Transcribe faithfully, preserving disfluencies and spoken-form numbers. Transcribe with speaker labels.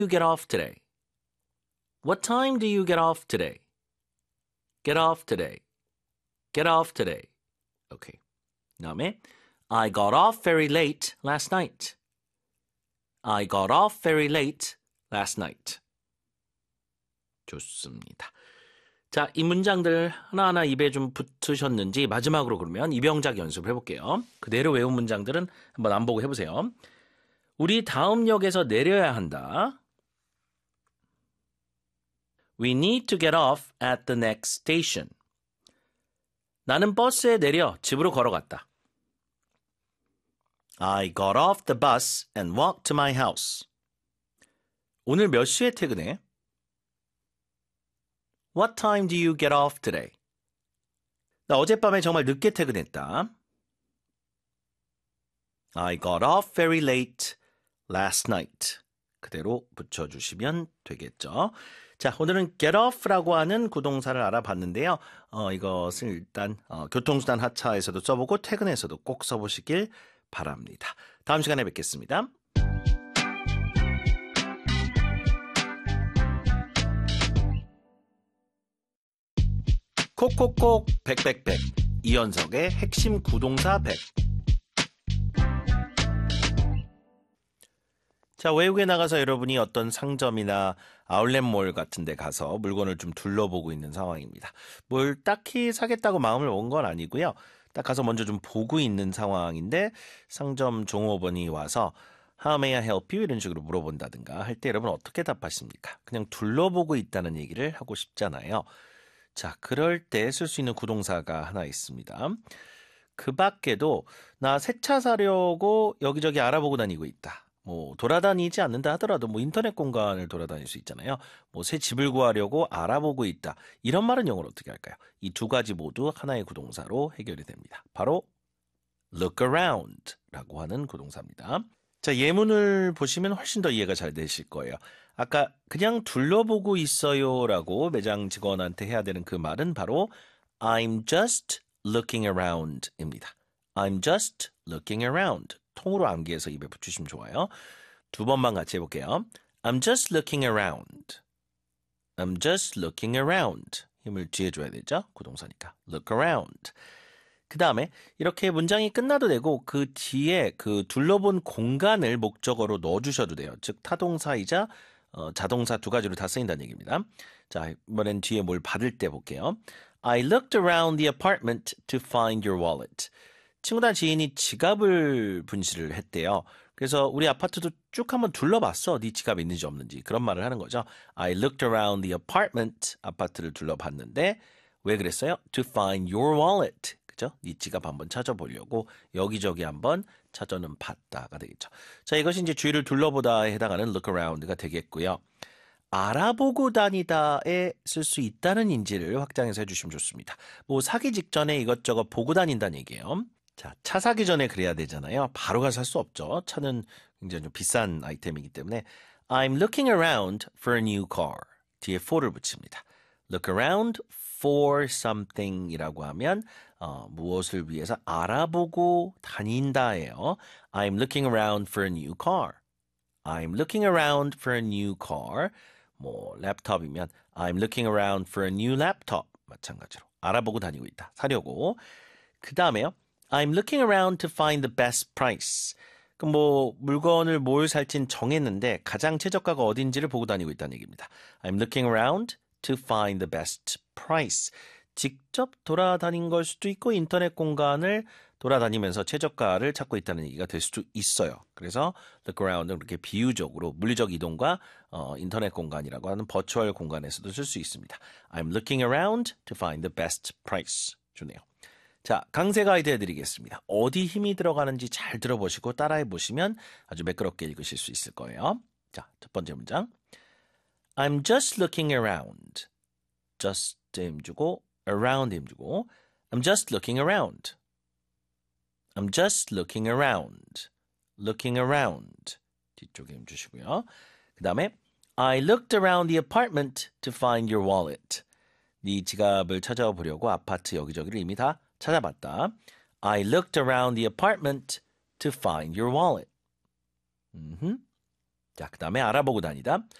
Speaker 1: you get off today? What time do you get off today? Get off today. Get off today. Okay. 그다음에 I got off very late last night. I got off very late last night. 좋습니다. 자, 이 문장들 하나하나 입에 좀 붙으셨는지 마지막으로 그러면 이병작 연습을 해볼게요. 그대로 외운 문장들은 한번 안 보고 해보세요. 우리 다음 역에서 내려야 한다. We need to get off at the next station. 나는 버스에 내려 집으로 걸어갔다. I got off the bus and walked to my house. 오늘 몇 시에 퇴근해? What time do you get off today? 나 어젯밤에 정말 늦게 퇴근했다. I got off very late last night. 그대로 붙여주시면 되겠죠. 자, 오늘은 get off라고 하는 구동사를 알아봤는데요. 어, 이것을 일단 어, 교통수단 하차에서도 써보고 퇴근에서도 꼭 써보시길 바랍니다. 다음 시간에 뵙겠습니다. 콕콕콕 백백백 이연석의 핵심 구동사 백. 자, 외국에 나가서 여러분이 어떤 상점이나 아울렛몰 같은 데 가서 물건을 좀 둘러보고 있는 상황입니다. 뭘 딱히 사겠다고 마음을 먹은 건 아니고요. 딱 가서 먼저 좀 보고 있는 상황인데 상점 종업원이 와서 How may I help you? 이런 식으로 물어본다든가 할 때 여러분 어떻게 답하십니까? 그냥 둘러보고 있다는 얘기를 하고 싶잖아요. 자, 그럴 때 쓸 수 있는 구동사가 하나 있습니다. 그 밖에도 나 새 차 사려고 여기저기 알아보고 다니고 있다. 뭐 돌아다니지 않는다 하더라도 뭐 인터넷 공간을 돌아다닐 수 있잖아요. 뭐 새 집을 구하려고 알아보고 있다. 이런 말은 영어로 어떻게 할까요? 이 두 가지 모두 하나의 구동사로 해결이 됩니다. 바로 look around라고 하는 구동사입니다. 자, 예문을 보시면 훨씬 더 이해가 잘 되실 거예요. 아까 그냥 둘러보고 있어요라고 매장 직원한테 해야 되는 그 말은 바로 I'm just looking around입니다. I'm just looking around. 통으로 암기해서 입에 붙이시면 좋아요. 두 번만 같이 해볼게요. I'm just looking around. I'm just looking around. 힘을 뒤에 줘야 되죠? 구동사니까. Look around. 그 다음에 이렇게 문장이 끝나도 되고 그 뒤에 그 둘러본 공간을 목적어로 넣어주셔도 돼요. 즉 타동사이자 어, 자동사 두 가지로 다 쓰인다는 얘기입니다. 자, 이번엔 뒤에 뭘 받을 때 볼게요. I looked around the apartment to find your wallet. 친구나 지인이 지갑을 분실을 했대요. 그래서 우리 아파트도 쭉 한번 둘러봤어. 네 지갑이 있는지 없는지. 그런 말을 하는 거죠. I looked around the apartment. 아파트를 둘러봤는데 왜 그랬어요? To find your wallet. 그죠? 네 지갑 한번 찾아보려고 여기저기 한번 찾아는 봤다가 되겠죠. 자, 이것이 이제 주위를 둘러보다에 해당하는 look around가 되겠고요. 알아보고 다니다에 쓸 수 있다는 인지를 확장해서 해주시면 좋습니다. 뭐 사기 직전에 이것저것 보고 다닌다는 얘기예요. 자, 차 사기 전에 그래야 되잖아요. 바로 가서 살 수 없죠. 차는 굉장히 좀 비싼 아이템이기 때문에 I'm looking around for a new car. 뒤에 for를 붙입니다. Look around for something이라고 하면 어, 무엇을 위해서 알아보고 다닌다예요. I'm looking around for a new car. I'm looking around for a new car. 뭐 랩톱이면 I'm looking around for a new laptop. 마찬가지로 알아보고 다니고 있다. 사려고. 그 다음에요. I'm looking around to find the best price. 그럼 뭐 물건을 뭘 살진 정했는데 가장 최저가가 어딘지를 보고 다니고 있다는 얘기입니다. I'm looking around to find the best price. 직접 돌아다닌 걸 수도 있고 인터넷 공간을 돌아다니면서 최저가를 찾고 있다는 얘기가 될 수도 있어요. 그래서 look around은 그렇게 비유적으로 물리적 이동과 어, 인터넷 공간이라고 하는 버추얼 공간에서도 쓸 수 있습니다. I'm looking around to find the best price. 좋네요. 자, 강세 가이드 해드리겠습니다. 어디 힘이 들어가는지 잘 들어보시고 따라해 보시면 아주 매끄럽게 읽으실 수 있을 거예요. 자, 첫 번째 문장. I'm just looking around. just 힘 주고 around 힘 주고 I'm just looking around. I'm just looking around. looking around. 뒤쪽에 힘 주시고요. 그 다음에 I looked around the apartment to find your wallet. 네 지갑을 찾아보려고 아파트 여기저기를 이미 다 찾아봤다. I looked around the apartment to find your wallet. 음흠. 자, 그 다음에 알아보고 다니다.